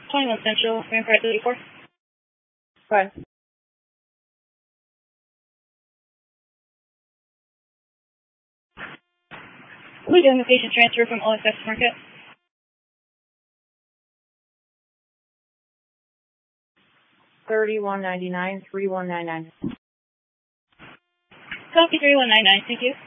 21 Central, Rampart 34. Okay. We're doing a patient transfer from OSF Market. $31.99, 3199. Copy 3199, thank you.